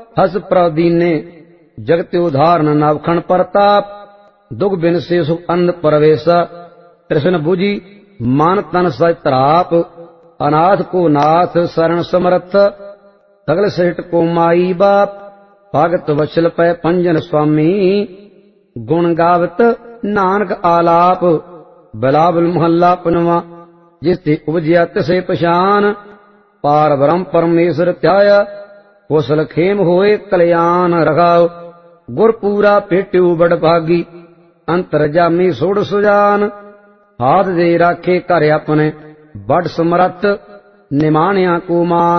हस प्रदीने जगत उदाहरण नवखण प्रताप दुख बिन से सुख अंध प्रवेश कृष्ण बुझी मान तन सच तराप अनाथ को नाथ शरण समर्थ सगल सृष्ट को माई बाप भगत वत्सल पै पंजन स्वामी गुण गावत नानक आलाप बिलावल महला पनवा जिसते उपजया तिसे पछान पार ब्रह्म परमेश्वर त्याया कुशल खेम होए कल्याण रखाओ गुर पूरा पेट्यू बड़ भागी अंतर जामी सोड़ सुजान हाथ दे राखे घर अपने बड़ समरथ निमाणिया को मान